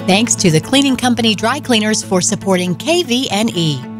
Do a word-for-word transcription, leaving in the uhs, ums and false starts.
Thanks to the Cleaning Company Dry Cleaners for supporting K V N E.